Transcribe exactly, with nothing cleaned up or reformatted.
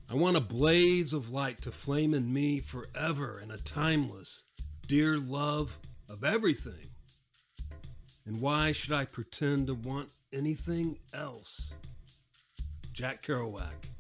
I want a blaze of light to flame in me forever in a timeless, dear love of everything. And why should I pretend to want anything else? Jack Kerouac.